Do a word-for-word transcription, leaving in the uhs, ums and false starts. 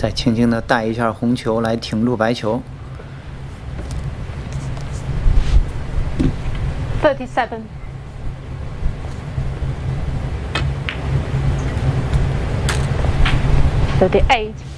再轻轻的带一下红球来挺住白球。 thirty-seven. thirty-eight.